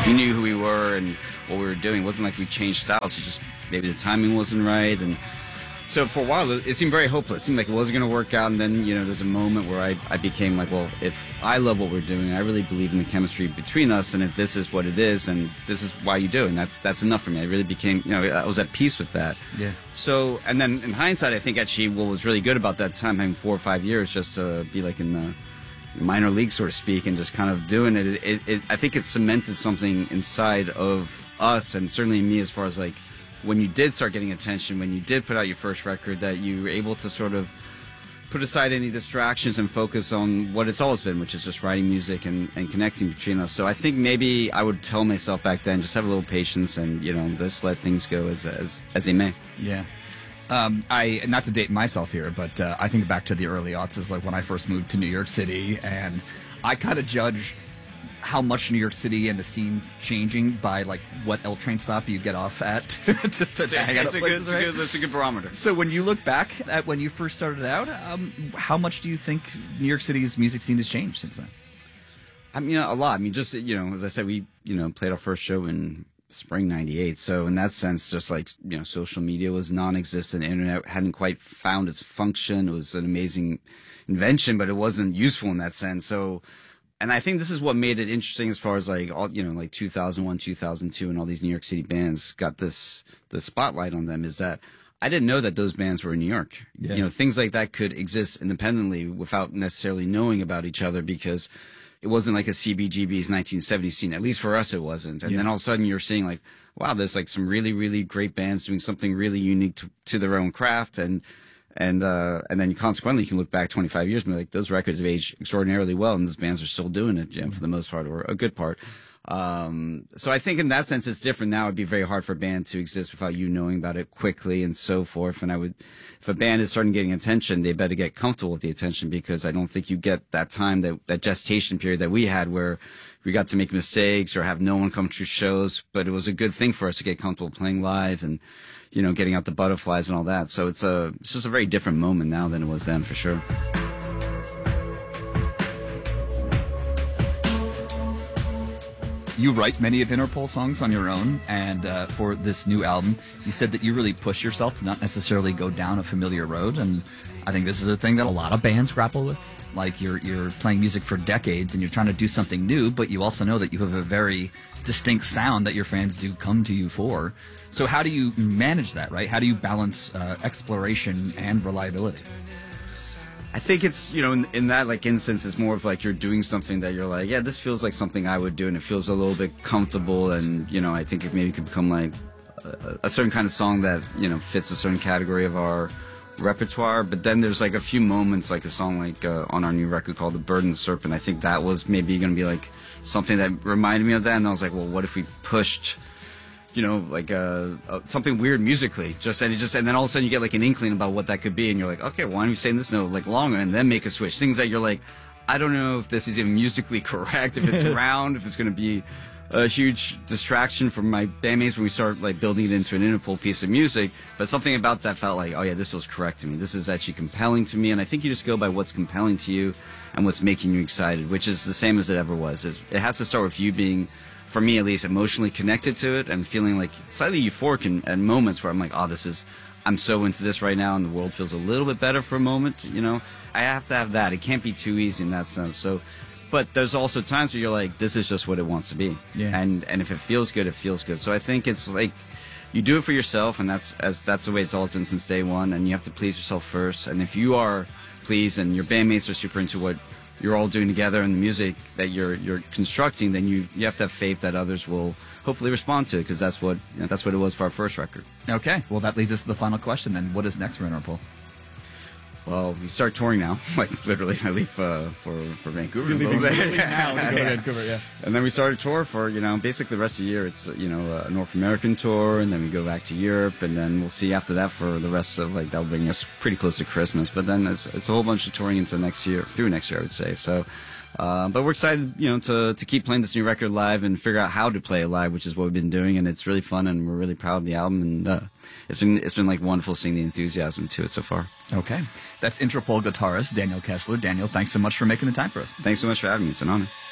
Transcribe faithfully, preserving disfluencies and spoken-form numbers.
we knew who we were and what we were doing. It wasn't like we changed styles. It just maybe the timing wasn't right. And so for a while, it seemed very hopeless. It seemed like it wasn't going to work out. And then, you know, there's a moment where I, I became like, well, if I love what we're doing, I really believe in the chemistry between us. And if this is what it is, and this is why you do it, and that's that's enough for me. I really became, you know, I was at peace with that. Yeah. So, and then in hindsight, I think actually what was really good about that time, having four or five years just to be like in the minor league, so to speak, and just kind of doing it, it, it, it I think it cemented something inside of us, and certainly me, as far as like when you did start getting attention, when you did put out your first record, that you were able to sort of put aside any distractions and focus on what it's always been, which is just writing music and, and connecting between us. So I think maybe I would tell myself back then, just have a little patience and, you know, just let things go as as, as they may. Yeah. Um, I not to date myself here, but uh, I think back to the early aughts as like when I first moved to New York City, and I kind of judge how much New York City and the scene changing by like what L train stop you get off at. Just to so hang out that's, a places, good, that's, right? a good, that's a good barometer. So when you look back at when you first started out, um, how much do you think New York City's music scene has changed since then? I mean, a lot. I mean, just, you know, as I said, we, you know, played our first show in spring ninety-eight. So in that sense, just like, you know, social media was non-existent. Internet hadn't quite found its function. It was an amazing invention, but it wasn't useful in that sense. So, and I think this is what made it interesting as far as like all, you know, like two thousand one, two thousand two, and all these New York City bands got this, the spotlight on them, is that I didn't know that those bands were in New York. Yeah. You know, things like that could exist independently without necessarily knowing about each other, because it wasn't like a C B G B's nineteen seventies scene. At least for us, it wasn't. And yeah. then all of a sudden you're seeing like, wow, there's like some really, really great bands doing something really unique to, to their own craft. And, and, uh, and then consequently you can look back twenty-five years and be like, those records have aged extraordinarily well, and those bands are still doing it, you know, for the most part, or a good part. Um, so I think in that sense it's different now. It'd be very hard for a band to exist without you knowing about it quickly and so forth. And I would, if a band is starting getting attention, they better get comfortable with the attention, because I don't think you get that time, that, that gestation period that we had, where we got to make mistakes or have no one come to shows. But it was a good thing for us to get comfortable playing live and, you know, getting out the butterflies and all that. So it's a, it's just a very different moment now than it was then, for sure. You write many of Interpol songs on your own, and uh, for this new album, you said that you really push yourself to not necessarily go down a familiar road, and I think this is a thing that a lot of bands grapple with. Like, you're you're playing music for decades, and you're trying to do something new, but you also know that you have a very distinct sound that your fans do come to you for. So how do you manage that, right? How do you balance uh, exploration and reliability? I think it's, you know, in, in that like instance, it's more of like you're doing something that you're like, yeah, this feels like something I would do, and it feels a little bit comfortable, and, you know, I think it maybe could become like a, a certain kind of song that, you know, fits a certain category of our repertoire. But then there's like a few moments, like a song like uh, on our new record called The Bird and the Serpent. I think that was maybe going to be like something that reminded me of that, and I was like, well, what if we pushed, you know, like uh, uh, something weird musically, just and it just and then all of a sudden you get like an inkling about what that could be, and you're like, okay, why don't you say this note like longer, and then make a switch. Things that you're like, I don't know if this is even musically correct, if it's round, if it's going to be a huge distraction from my bandmates when we start like building it into an Interpol piece of music. But something about that felt like, oh yeah, this feels correct to me. This is actually compelling to me, and I think you just go by what's compelling to you and what's making you excited, which is the same as it ever was. It, it has to start with you being, for me at least, emotionally connected to it and feeling like slightly euphoric in, in moments where I'm like, oh, this is, I'm so into this right now, and the world feels a little bit better for a moment, you know? I have to have that. It can't be too easy in that sense. So, but there's also times where you're like, this is just what it wants to be. Yeah. And and if it feels good, it feels good. So I think it's like, you do it for yourself, and that's as that's the way it's always been since day one, and you have to please yourself first. And if you are pleased and your bandmates are super into what you're all doing together and the music that you're you're constructing, then you you have to have faith that others will hopefully respond to it, because that's what you know, that's what it was for our first record. Okay, well, that leads us to the final question then. What is next for Interpol? Well, we start touring now. Like, literally, I leave uh, for, for Vancouver. You're leaving, a little bit. you're leaving now to go to Vancouver, yeah. And then we start a tour for, you know, basically the rest of the year. It's, you know, a North American tour, and then we go back to Europe, and then we'll see after that for the rest of, like, that'll bring us pretty close to Christmas. But then it's, it's a whole bunch of touring into next year, through next year, I would say. So, uh, but we're excited, you know, to, to keep playing this new record live and figure out how to play it live, which is what we've been doing. And it's really fun, and we're really proud of the album. And, uh, it's been, it's been like wonderful seeing the enthusiasm to it so far. Okay. That's Interpol guitarist Daniel Kessler. Daniel, thanks so much for making the time for us. Thanks so much for having me. It's an honor.